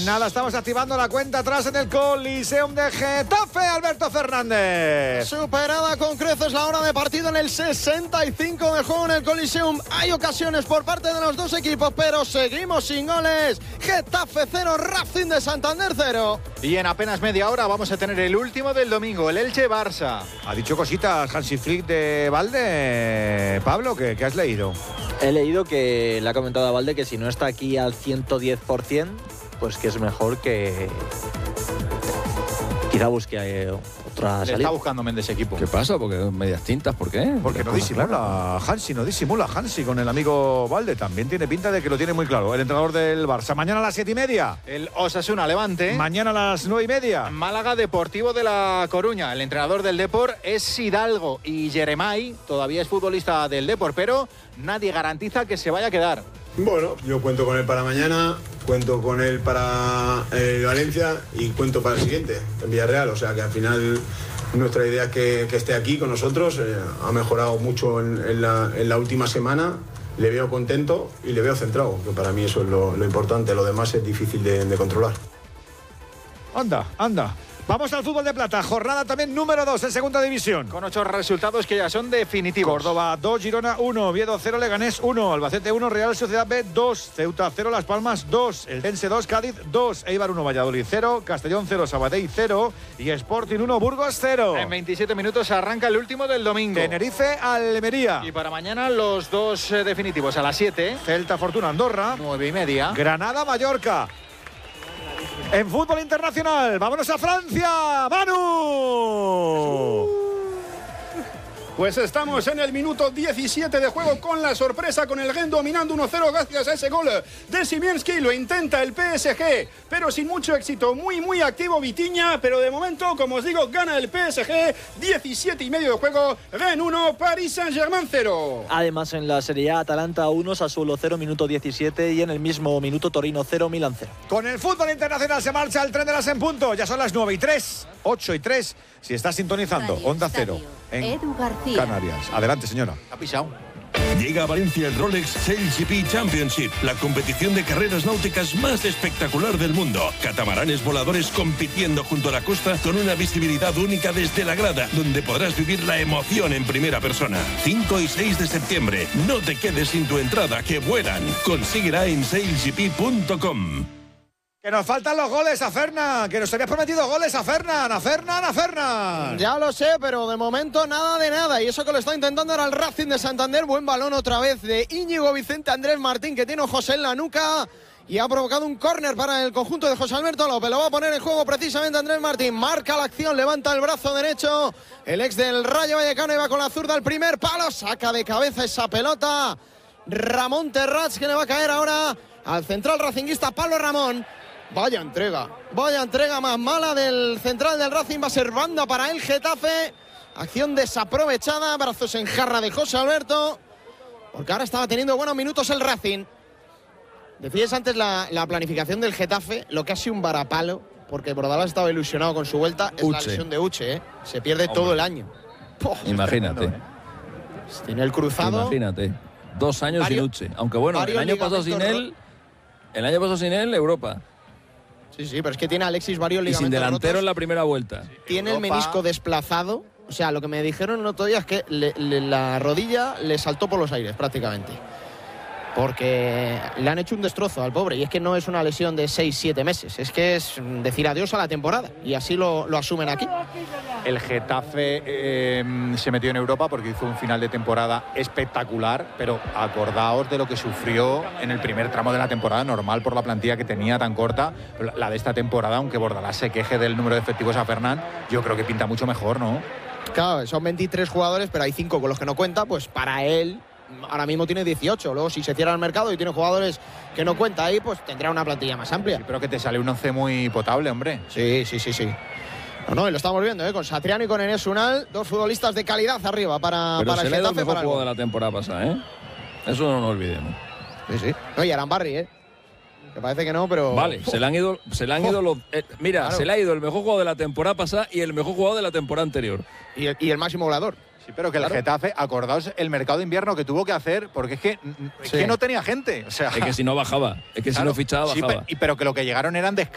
Nada, estamos activando la cuenta atrás en el Coliseum de Getafe, Alberto Fernández. Superada con creces la hora de partido en el 65 de juego en el Coliseum. Hay ocasiones por parte de los dos equipos, pero seguimos sin goles. Getafe 0, Racing de Santander 0. Y en apenas media hora vamos a tener el último del domingo, el Elche-Barça. Ha dicho cositas Hansi Flick de Valde. Pablo, ¿qué has leído? He leído que le ha comentado a Valde que si no está aquí al 110%, pues que es mejor que quizá busque otra salida. Le está buscando Méndez equipo. ¿Qué pasa? Porque medias tintas, ¿por qué? Porque no disimula Hansi con el amigo Valde. También tiene pinta de que lo tiene muy claro. El entrenador del Barça. Mañana a las 7:30. El Osasuna Levante. Mañana a las 9:30. Málaga Deportivo de La Coruña. El entrenador del Depor es Hidalgo y Jeremai todavía es futbolista del Depor, pero nadie garantiza que se vaya a quedar. Bueno, yo cuento con él para mañana, cuento con él para Valencia y cuento para el siguiente, en Villarreal. O sea que al final nuestra idea es que esté aquí con nosotros. Ha mejorado mucho en la última semana. Le veo contento y le veo centrado, que para mí eso es lo importante. Lo demás es difícil de controlar. Anda. Vamos al fútbol de plata, jornada también número 2 en segunda división. Con 8 resultados que ya son definitivos. Córdoba 2, Girona 1, Oviedo 0, Leganés 1, Albacete 1, Real Sociedad B 2, Ceuta 0, Las Palmas 2, Eldense 2, Cádiz 2, Eibar 1, Valladolid 0, Castellón 0, Sabadell 0 y Sporting 1, Burgos 0. En 27 minutos arranca el último del domingo. Tenerife, Almería. Y para mañana los dos definitivos a las 7. Celta, Fortuna, Andorra. 9:30. Granada, Mallorca. En fútbol internacional, vámonos a Francia, Manu. Pues estamos en el minuto 17 de juego con la sorpresa, con el Rennes dominando 1-0 gracias a ese gol de Szymielski. Lo intenta el PSG, pero sin mucho éxito. Muy activo Vitinha, pero de momento, como os digo, gana el PSG. 17,5 de juego, Rennes 1, Paris Saint-Germain 0. Además, en la Serie A, Atalanta 1, Sassuolo 0, minuto 17, y en el mismo minuto Torino 0, Milan 0. Con el fútbol internacional se marcha el tren de las en punto. Ya son las 9:03, 8:03. Si estás sintonizando, Onda Cero en Edu García. Canarias. Adelante, señora. Ha pisado. Llega a Valencia el Rolex SailGP Championship, la competición de carreras náuticas más espectacular del mundo. Catamaranes voladores compitiendo junto a la costa con una visibilidad única desde la grada, donde podrás vivir la emoción en primera persona. 5 y 6 de septiembre. No te quedes sin tu entrada, que vuelan. Consíguela en sailgp.com. Que nos faltan los goles a Fernan, que nos habías prometido goles a Fernan. Ya lo sé, pero de momento nada de nada. Y eso que lo está intentando era el Racing de Santander. Buen balón otra vez de Íñigo Vicente Andrés Martín, que tiene a José en la nuca. Y ha provocado un córner para el conjunto de José Alberto López. Lo va a poner en juego precisamente Andrés Martín. Marca la acción, levanta el brazo derecho. El ex del Rayo Vallecano iba con la zurda al primer palo. Saca de cabeza esa pelota Ramón Terrats, que le va a caer ahora al central racinguista Pablo Ramón. Vaya entrega más mala del central del Racing. Va a ser banda para el Getafe. Acción desaprovechada, brazos en jarra de José Alberto, porque ahora estaba teniendo buenos minutos el Racing. Decías antes la planificación del Getafe, lo que ha sido un varapalo, porque Bordalás estaba ilusionado con su vuelta. Es la lesión de Uche, se pierde todo el año. Imagínate. Tiene el cruzado. Imagínate. 2 años sin Uche. Aunque bueno, el año pasado sin él, Europa. Sí, pero es que tiene a Alexis varios ligamentos y sin delantero rotos. En la primera vuelta. Tiene el menisco desplazado. O sea, lo que me dijeron el otro día es que la rodilla le saltó por los aires prácticamente. Porque le han hecho un destrozo al pobre. Y es que no es una lesión de 6-7 meses. Es que es decir adiós a la temporada. Y así lo asumen aquí. El Getafe se metió en Europa porque hizo un final de temporada espectacular, pero acordaos de lo que sufrió en el primer tramo de la temporada, normal por la plantilla que tenía tan corta. La de esta temporada, aunque Bordalás se queje del número de efectivos a Fernan, yo creo que pinta mucho mejor, ¿no? Claro, son 23 jugadores, pero hay 5 con los que no cuenta, pues para él ahora mismo tiene 18. Luego, si se cierra el mercado y tiene jugadores que no cuenta ahí, pues tendrá una plantilla más amplia. Sí, pero que te sale un 11 muy potable, hombre. Sí. No, y lo estamos viendo, con Satriano y con Enes Unal, dos futbolistas de calidad arriba para el Getafe. Pero se le da el mejor juego de la temporada pasada, ¿eh? Eso no nos olvidemos. Sí. No, y Arambarri, que parece que no, pero... Vale, se le han ido los... mira, claro. Se le ha ido el mejor juego de la temporada pasada y el mejor juego de la temporada anterior. Y el máximo goleador. Sí, pero que el Getafe, acordaos el mercado de invierno que tuvo que hacer, porque es que no tenía gente. O sea, es que si no bajaba, es que si no fichaba, bajaba. Pero que lo que llegaron eran